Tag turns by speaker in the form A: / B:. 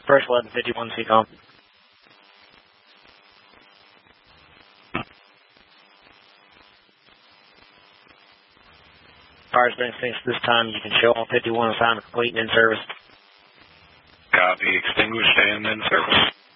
A: First 1151 CCOM. Fire's been extinguished this time. You can show on 51 assignment complete and in service.
B: Copy, extinguished and in service.